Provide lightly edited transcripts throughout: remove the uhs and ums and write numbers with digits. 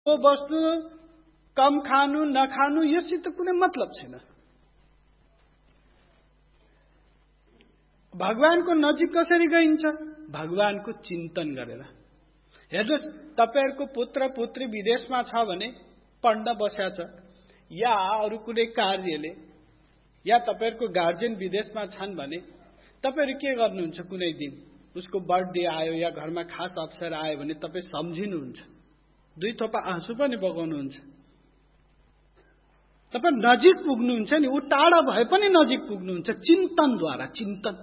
वो वस्तु कम खानु नखानु योसित कुनै मतलब छैन। भगवानको नजिक कसरी गइन्छ? भगवानको चिन्तन गरेर। हेर्नुस्, तपाईहरुको पुत्र पुत्री विदेशमा छ भने पढ्न बस्या छ, या अरु कुनै कार्यले, या तपाईहरुको गार्जियन विदेशमा छन् भने तपाईहरु के गर्नुहुन्छ? कुनै दिन उसको बर्थडे आयो या घरमा खास अवसर आयो भने तपाई सम्झिनुहुन्छ, दुई थोपा आँसु पनि बगाउनुहुन्छ। तपाई नजिक पुग्नुहुन्छ नि, उ टाढा भए पनि नजिक पुग्नुहुन्छ चिन्तनद्वारा। चिन्तन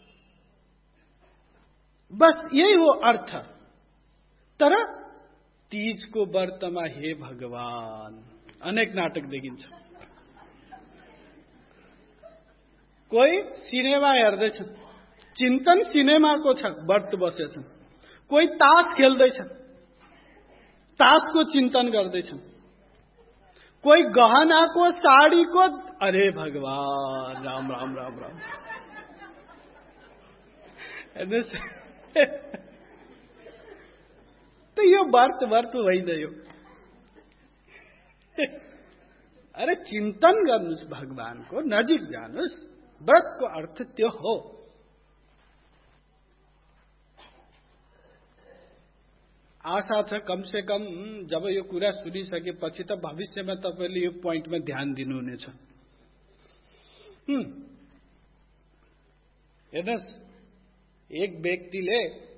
बस यही हो अर्थ। तर तीजको व्रतमा हे भगवान अनेक नाटक देखिन्छ। कोही सिनेमा हेर्दैछन्, चिन्तन सिनेमाको छ, व्रत बसेछन्। कोही तास खेल्दैछन्, तासको चिन्तन गर्दैछन्। कोही गहनाको साडीको, अरे भगवान राम राम राम राम। त यो व्रत होइन यो। अरे चिन्तन गर्नुस्, भगवानको नजिक जानुस्। व्रतको अर्थ त्यो हो। आशा छ कमसे कम जब यो कुरा सुनिसकेपछि त भविष्यमा तपाईले यो पोइन्टमा ध्यान दिनुहुनेछ। हेर्नुस्, एक व्यक्तिले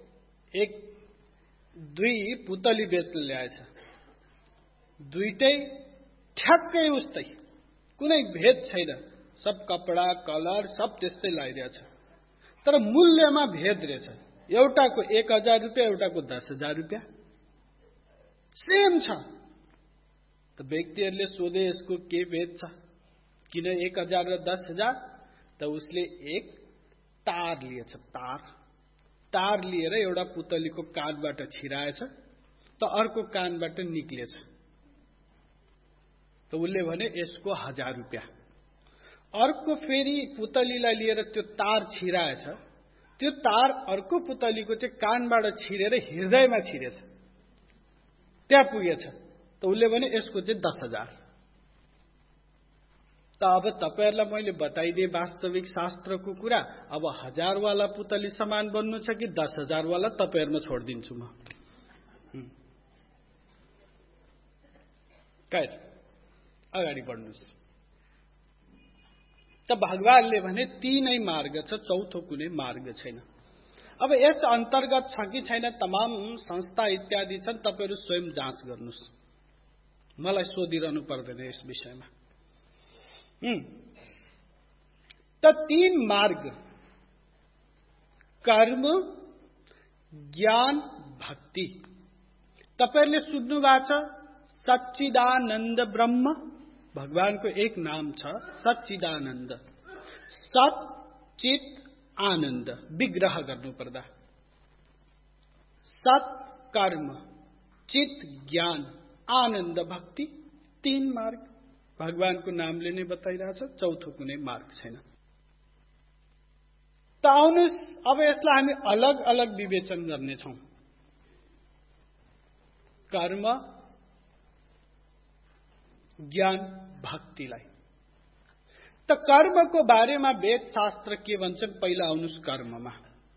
दुई पुतली बेच्न ल्याएछ। दुईटै ठ्याक्कै उस्तै, कुनै भेद छैन, सब कपडा कलर सब त्यस्तै लगाइरहेछ। तर मूल्यमा भेद रहेछ। एउटाको 1000 रुपियाँ, एउटाको 10,000 रुपियाँ, सेम छ। त व्यक्तिहरूले सोधे यसको के भेद छ, किन 1000 र 10,000? त उसले एक तार लिएछ। तार लिएर एउटा पुतलीको कानबाट छिराएछ, त अर्को कानबाट निक्लेछ। त उसले भने यसको 1000 रुपियाँ। अर्को फेरि पुतलीलाई लिएर त्यो तार छिराएछ, त्यो तार अर्को पुतलीको चाहिँ कानबाट छिरेर हृदयमा छिरेछ, त्यहाँ पुगेछ। त उसले भने यसको चाहिँ 10,000। त अब तपाईहरुलाई मैले बताइदिए वास्तविक शास्त्रको कुरा। अब 1000 वाला पुतली समान बन्नु छ कि 10,000 वाला, तपाईहरुमा छोड्दिन्छु म। अगाडि बढ्नुस्। त भगवानले भने तीनै मार्ग छ, चौथो कुनै मार्ग छैन। अब यस अन्तर्गत छ कि छैन, तमाम संस्था इत्यादि छन्, तपाईहरु स्वयं जाँच गर्नुस्, मलाई सोधिरहनु पर्दैन यस विषयमा। त तीन मार्ग कर्म, ज्ञान, भक्ति। तपाईहरुले सुन्नु भएको छ सच्चिदानन्द ब्रह्म। भगवानको एक नाम छ सच्चिदानन्द। सत चित आनन्द विग्रह गर्नु पर्दा सत कर्म, चित ज्ञान, आनन्द भक्ति, तीन मार्ग भगवानको नामले नै बताइरहेछ। चौथो कुनै मार्ग छैन। त आउनुस्, अब यसलाई हामी अलग अलग विवेचन गर्नेछौं। कर्म, ज्ञान, भक्तिलाई। त कर्मको बारेमा वेद शास्त्र के भन्छन्? पहिला आउनुस् कर्ममा।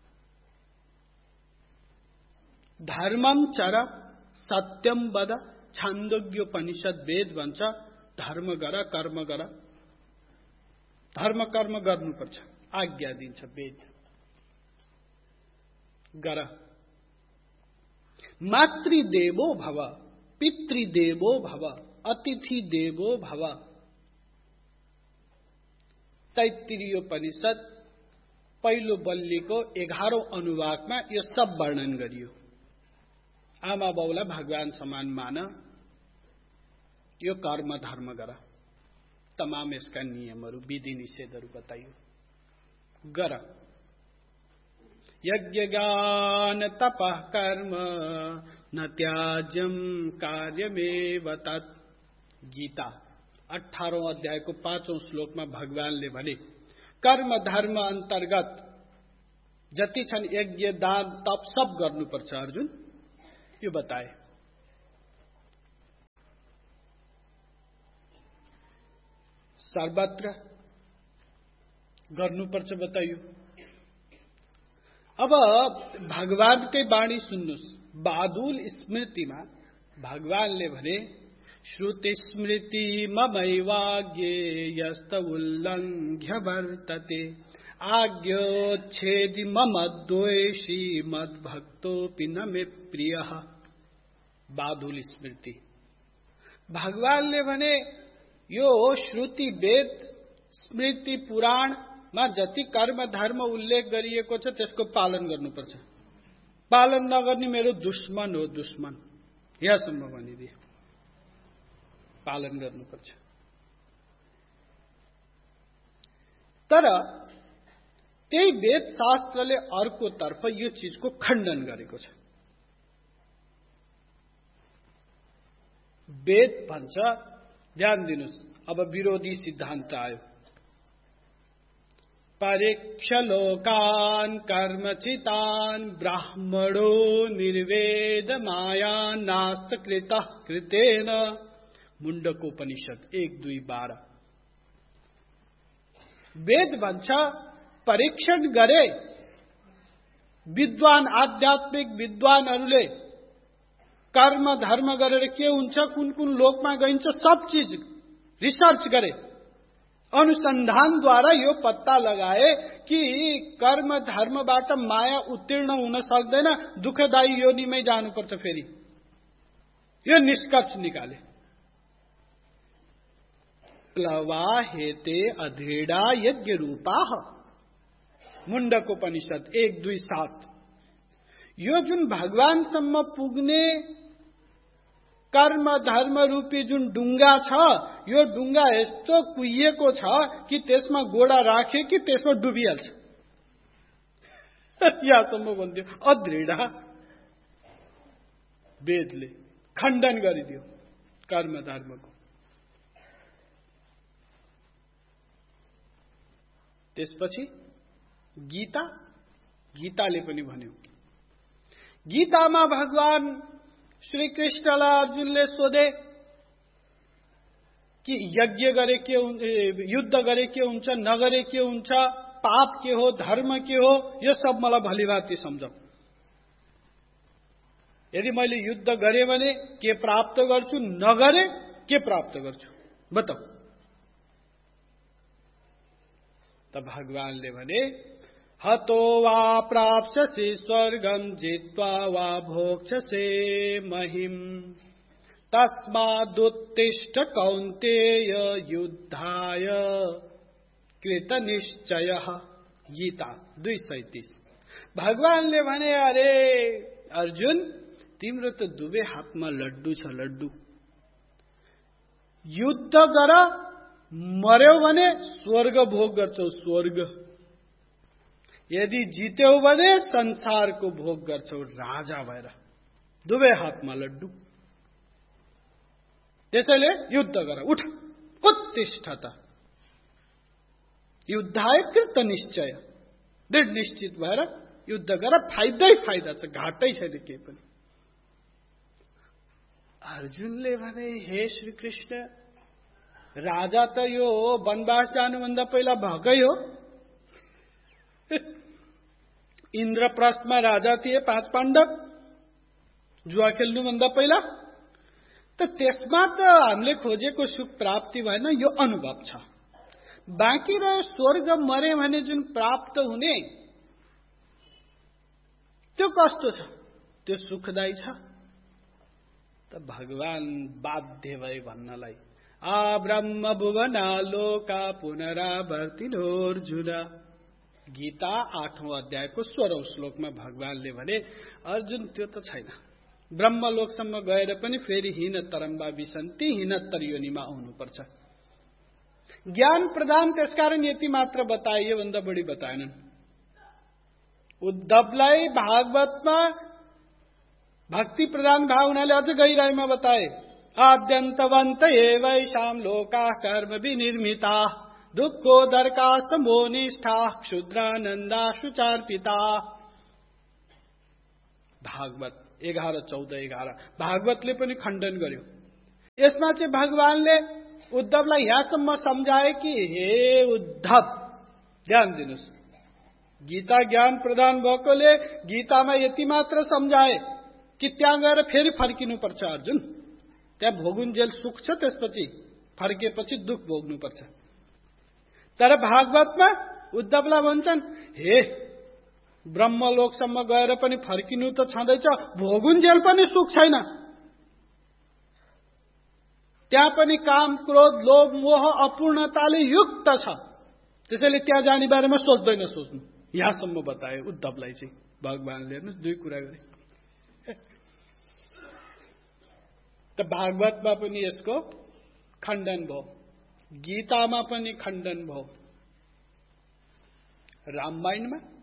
धर्मम चर सत्यम वद, छान्दोग्योपनिषद वेद भन्छ धर्म गर, कर्म गर। धर्म कर्म गर्नुपर्छ, आज्ञा दिन्छ वेद। गर। मातृदेवो भव, पितृदेवो भव, अतिथि देवो भव। तैत्तिरीयोपनिषद पहिलो बल्लीको 11औं अनुवाकमा यो सब वर्णन गरियो। आमा बाउलाई भगवान समान मान, यो कर्म धर्म गर। तमाम यसका नियमहरू, विधि निषेधहरू बताइयो। गर। यज्ञ ज्ञान तपः कर्म न त्याज्यम कार्यमेव तत्। गीता 18औं अध्यायको 5औं श्लोकमा भगवानले भने कर्म धर्म अन्तर्गत जति छन् यज्ञ दान तप सब गर्नुपर्छ अर्जुन, यो बताए। सर्वत्र गर्नुपर्छ बताइयो। अब भगवानकै वाणी सुन्नुस्। बादुल स्मृतिमा भगवानले भने श्रुति स्मृति ममैवाज्ञे यस्त उल्लङ्घ्य वर्तते आज्ञोच्छेदि मम द्वेषी मद्भक्तोऽपि न मे प्रियः। बादुल स्मृति भगवानले भने यो श्रुति वेद स्मृति पुराणमा जति कर्म धर्म उल्लेख गरिएको छ त्यसको पालन गर्नुपर्छ। पालन नगर्ने मेरो दुश्मन हो, दुश्मन, यहाँसम्म भनिदिए। पालन गर्नुपर्छ। तर त्यही वेद शास्त्रले अर्कोतर्फ यो चीजको खण्डन गरेको छ। वेद भन्छ, ध्यान दिनुस्, अब विरोधी सिद्धान्त आयो। परीक्ष लोकान् कर्मचितान् ब्राह्मणो निर्वेद माया नास्त कृतः कृतेन। मुण्डकोपनिषद 1:2-12। वेद भन्छ परीक्षण गरे विद्वान आध्यात्मिक विद्वानहरूले कर्म धर्म गरेर के हुन्छ, कुन कुन लोकमा गइन्छ, सब चीज रिसर्च गरे, अनुसन्धानद्वारा यो पत्ता लगाए कि कर्म धर्मबाट माया उत्तीर्ण हुन सक्दैन, दुःखदायी योनिमै जानुपर्छ। फेरि यो निष्कर्ष निकाले। प्लवा हेते अधृढा यज्ञ रूपाः। मुण्डकोपनिषद 1:2-7। यो जुन भगवानसम्म पुग्ने कर्म धर्म रूपी जुन डुङ्गा छ, यो डुङ्गा यस्तो कुहिएको छ कि त्यसमा गोडा राखे कि त्यसमा डुबिहाल्छ। यहाँसम्म भन्थ्यो अदृढ। वेदले खण्डन गरिदियो कर्म धर्मको। त्यसपछि गीताले पनि भन्यो। गीतामा भगवान श्री कृष्णलाई अर्जुनले सोधे कि यज्ञ गरे के, युद्ध गरे के हुन्छ, नगरे के हुन्छ, पाप के हो, धर्म के हो, यो सब मलाई भलीभाँति सम्झाऊ। यदि मैले युद्ध गरे भने के प्राप्त गर्छु, नगरे के प्राप्त गर्छु, बताऊ। तब भगवानले भने हतो वा प्राप्स्यसि स्वर्गं जित्वा वा भोक्ष्यसे महिम तस्मादुत्तिष्ठ कौन्तेय युद्धाय कृतनिश्चयः। गीता 2:37। भगवानले भने अरे अर्जुन, तिम्रो त दुवै हातमा लड्डु छ, लड्डु। युद्ध गर, मर्यौ भने स्वर्ग भोग गर्छौ, स्वर्ग। यदि जित्यौ भने संसारको भोग गर्छौ राजा भएर, दुवै हातमा लड्डु। त्यसैले युद्ध गर, उठ, उत्तिष्ठत। युद्धाय कृत निश्चय, दृढ निश्चित भएर युद्ध गर, फाइदै फाइदा छ, घाटै छैन केही पनि। अर्जुनले भने हे श्री कृष्ण, राजा त यो वनवास जानुभन्दा पहिला भएकै हो। इन्द्रप्रस्थमा राजा थिए 5 पाण्डव, जुवा खेल्नुभन्दा पहिला। त त्यसमा त हामीले खोजेको सुख प्राप्ति भएन, यो अनुभव छ। बाँकी रह्यो स्वर्ग मरे भने जुन प्राप्त हुने, त्यो कस्तो छ, त्यो सुखदायी छ। त भगवान बाध्य भए भन्नलाई, आ ब्रह्म भुवना लोका पुनरावर्तिनोर्जुन। गीता 8औं अध्यायको 16औं श्लोकमा भगवानले भने अर्जुन त्यो त छैन, ब्रह्मलोकसम्म गएर पनि फेरि हीन तरम्बा विसन्ति, हीनत्तर योनिमा आउनुपर्छ। ज्ञान प्रदान त्यसकारण यति मात्र बताइयो, भन्दा बढी बताएनन्। उद्धवलाई भागवतमा भक्ति प्रदान भाव हुनाले अझ गहिराईमा बताए। आद्यन्तवन्त एवैषां लोकाः कर्म विनिर्मिता दुःखोदर्का समोनिष्ठा क्षुद्रानन्दाशु चार्पिता। भागवत 11:14-11 भागवतले पनि खण्डन गर्यो। यसमा चाहिँ भगवानले उद्धवलाई यहाँसम्म सम्झाए कि हे उद्धव, ध्यान दिनुस्, गीता ज्ञान प्रदान भएकोले गीतामा यति मात्र सम्झाए कि त्यहाँ गएर फेरि फर्किनुपर्छ अर्जुन, त्यहाँ भोगुन्जेल सुख छ, त्यसपछि फर्केपछि दुख भोग्नुपर्छ। तर भागवतमा उद्धवलाई भन्छन्, हे ब्रह्मलोकसम्म गएर पनि फर्किनु त छँदैछ, भोगुन्जेल पनि सुख छैन, त्यहाँ पनि काम क्रोध लोभ मोह अपूर्णताले युक्त छ, त्यसैले त्यहाँ जाने बारेमा सोच्दैन सोच्नु। यहाँसम्म बताए उद्धवलाई चाहिँ भगवानले। हेर्नुहोस्, दुई कुरा गरे। त भागवतमा पनि यसको खण्डन भयो, गीतामा पनि खण्डन भयो, रामायणमा